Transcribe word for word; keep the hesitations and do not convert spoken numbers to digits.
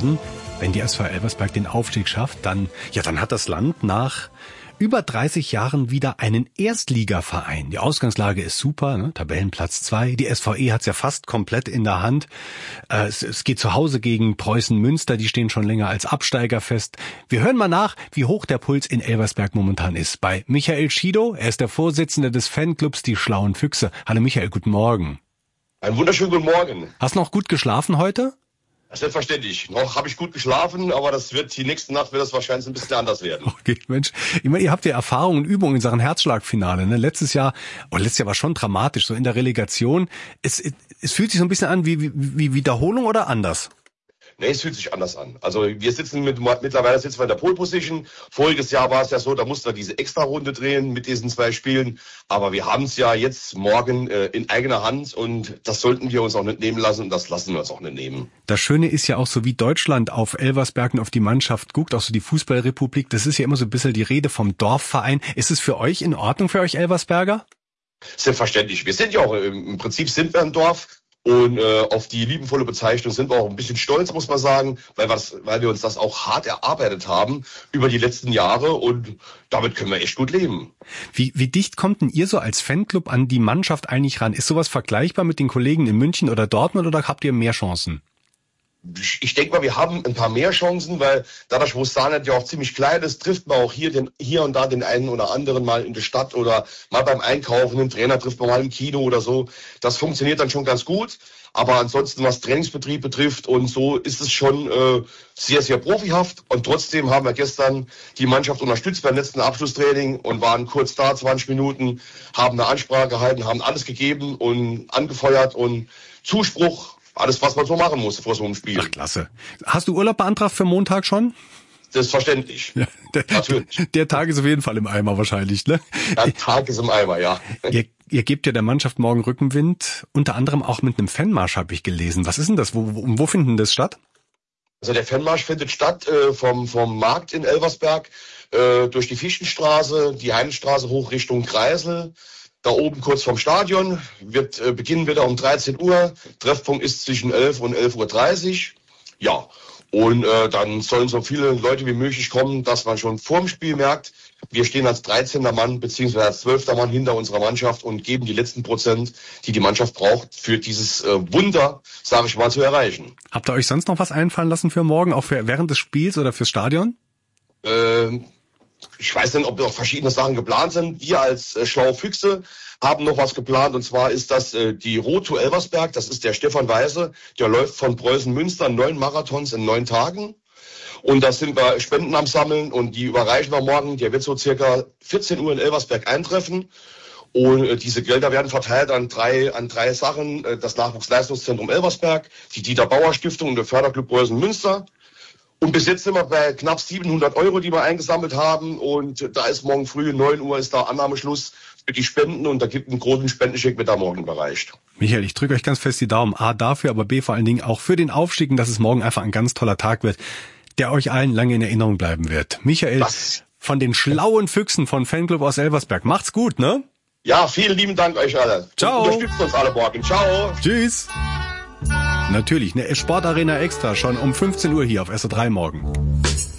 werden. Wenn die S V Elversberg den Aufstieg schafft, dann, ja, dann hat das Land nach über dreißig Jahren wieder einen Erstligaverein. Die Ausgangslage ist super, ne? Tabellenplatz zwei. Die S V E hat's ja fast komplett in der Hand. Äh, es, es geht zu Hause gegen Preußen Münster, die stehen schon länger als Absteiger fest. Wir hören mal nach, wie hoch der Puls in Elversberg momentan ist. Bei Michael Schido, er ist der Vorsitzende des Fanclubs Die Schlauen Füchse. Hallo Michael, guten Morgen. Einen wunderschönen guten Morgen. Hast du noch gut geschlafen heute? Selbstverständlich. Noch habe ich gut geschlafen, aber das wird die nächste Nacht wird das wahrscheinlich ein bisschen anders werden. Okay, Mensch. Ich meine, ihr habt ja Erfahrung und Übung in Sachen Herzschlagfinale. Ne? Letztes Jahr, oh, letztes Jahr war schon dramatisch, so in der Relegation. Es, es, es fühlt sich so ein bisschen an wie, wie, wie Wiederholung oder anders? Nee, es fühlt sich anders an. Also wir sitzen mit, mittlerweile sitzen wir in der Pole Position. Voriges Jahr war es ja so, da mussten wir diese Extra-Runde drehen mit diesen zwei Spielen. Aber wir haben es ja jetzt morgen äh, in eigener Hand und das sollten wir uns auch nicht nehmen lassen und das lassen wir uns auch nicht nehmen. Das Schöne ist ja auch so, wie Deutschland auf Elversberg und auf die Mannschaft guckt, auch so die Fußballrepublik. Das ist ja immer so ein bisschen die Rede vom Dorfverein. Ist es für euch in Ordnung, für euch Elversberger? Selbstverständlich. Wir sind ja auch, im Prinzip sind wir ein Dorf. Und äh, auf die liebenvolle Bezeichnung sind wir auch ein bisschen stolz, muss man sagen, weil, was, weil wir uns das auch hart erarbeitet haben über die letzten Jahre und damit können wir echt gut leben. Wie, wie dicht kommt denn ihr so als Fanclub an die Mannschaft eigentlich ran? Ist sowas vergleichbar mit den Kollegen in München oder Dortmund oder habt ihr mehr Chancen? Ich denke mal, wir haben ein paar mehr Chancen, weil dadurch, wo Starnet ja auch ziemlich klein ist, trifft man auch hier, den, hier und da den einen oder anderen mal in der Stadt oder mal beim Einkaufen, den Trainer trifft man mal im Kino oder so. Das funktioniert dann schon ganz gut. Aber ansonsten, was Trainingsbetrieb betrifft und so, ist es schon äh, sehr, sehr profihaft. Und trotzdem haben wir gestern die Mannschaft unterstützt beim letzten Abschlusstraining und waren kurz da, zwanzig Minuten, haben eine Ansprache gehalten, haben alles gegeben und angefeuert und Zuspruch. Alles, was man so machen muss vor so einem Spiel. Ach, klasse. Hast du Urlaub beantragt für Montag schon? Selbstverständlich. Ja, der, Natürlich. Der Tag ist auf jeden Fall im Eimer wahrscheinlich, ne? Der Tag ist im Eimer, ja. Ihr, ihr gebt ja der Mannschaft morgen Rückenwind, unter anderem auch mit einem Fanmarsch, habe ich gelesen. Was ist denn das? Wo, wo, wo findet das statt? Also der Fanmarsch findet statt äh, vom, vom Markt in Elversberg äh, durch die Fichtenstraße, die Heinstraße hoch Richtung Kreisel. Da oben kurz vorm Stadion wird äh, beginnen wieder um dreizehn Uhr. Treffpunkt ist zwischen elf und elf Uhr dreißig. Ja, und äh, dann sollen so viele Leute wie möglich kommen, dass man schon vorm Spiel merkt, wir stehen als dreizehnter Mann bzw. als zwölfter Mann hinter unserer Mannschaft und geben die letzten Prozent, die die Mannschaft braucht, für dieses äh, Wunder, sage ich mal, zu erreichen. Habt ihr euch sonst noch was einfallen lassen für morgen, auch für während des Spiels oder fürs Stadion? Ähm... Ich weiß nicht, ob noch verschiedene Sachen geplant sind. Wir als äh, Schlaue Füchse haben noch was geplant. Und zwar ist das äh, die Road to Elversberg. Das ist der Stefan Weise. Der läuft von Preußen Münster neun Marathons in neun Tagen. Und da sind wir Spenden am Sammeln und die überreichen wir morgen. Der wird so circa vierzehn Uhr in Elversberg eintreffen. Und äh, diese Gelder werden verteilt an drei, an drei Sachen. Äh, das Nachwuchsleistungszentrum Elversberg, die Dieter Bauer Stiftung und der Förderclub Preußen Münster. Und bis jetzt sind wir bei knapp siebenhundert Euro, die wir eingesammelt haben. Und da ist morgen früh, neun Uhr, ist da Annahmeschluss für die Spenden. Und da gibt einen großen Spendencheck, wird da morgen überreicht. Michael, ich drücke euch ganz fest die Daumen. A, dafür, aber B, vor allen Dingen auch für den Aufstieg. Und dass es morgen einfach ein ganz toller Tag wird, der euch allen lange in Erinnerung bleiben wird. Michael, das von den Schlauen Füchsen von Fanclub aus Elversberg. Macht's gut, ne? Ja, vielen lieben Dank euch alle. Ciao. Unterstützt uns alle morgen. Ciao. Tschüss. Natürlich, eine Sportarena Extra schon um fünfzehn Uhr hier auf S O drei morgen.